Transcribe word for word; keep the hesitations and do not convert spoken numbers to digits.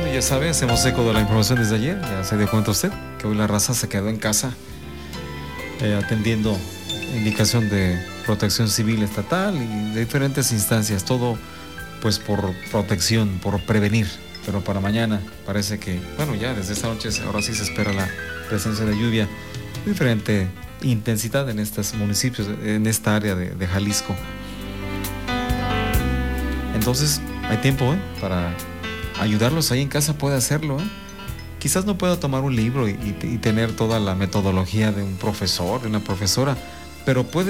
ya sabe, hacemos eco de la información desde ayer. Ya se dio cuenta usted que hoy la raza se quedó en casa eh, atendiendo indicación de protección civil estatal y de diferentes instancias. Todo pues por protección, por prevenir. Pero para mañana parece que, bueno, ya desde esta noche ahora sí se espera la presencia de lluvia de diferente intensidad en estos municipios, en esta área de, de Jalisco. Entonces hay tiempo ¿eh? para ayudarlos ahí en casa, puede hacerlo. ¿eh? Quizás no pueda tomar un libro y, y, y tener toda la metodología de un profesor, de una profesora, pero puede